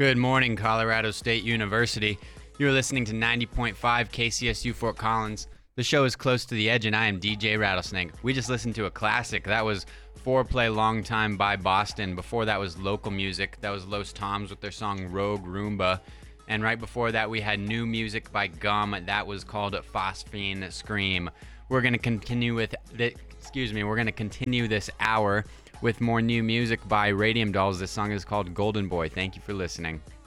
Good morning, Colorado State University. You're listening to 90.5 KCSU Fort Collins. The show is Close to the Edge, and I am DJ Rattlesnake. We just listened to a classic. That was Foreplay Long Time by Boston. Before that was local music. That was Los Toms with their song Rogue Roomba. And right before that, we had new music by Gum. That was called Phosphine Scream. We're going to continue this hour with more new music by Radium Dolls. This song is called Golden Boy. Thank you for listening.